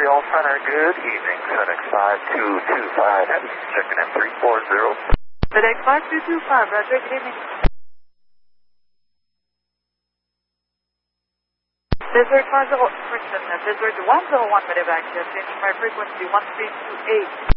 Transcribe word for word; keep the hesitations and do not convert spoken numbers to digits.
Montreal Center, good evening. FedEx five two two five, heavy, checking in three four zero. FedEx five two two five, Roger, good evening. Desert five zero, correction, Desert one zero one, medevac, changing my frequency one three two eight.